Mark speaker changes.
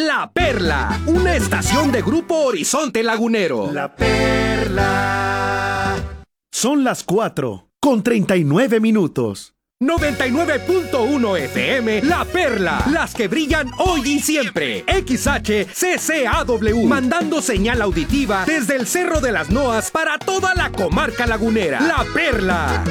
Speaker 1: La Perla, una estación de Grupo Horizonte Lagunero.
Speaker 2: La Perla. Son las 4:39.
Speaker 1: 99.1 FM, La Perla, las que brillan hoy y siempre. XHCCAW, mandando señal auditiva desde el Cerro de las Noas para toda la comarca lagunera. La Perla.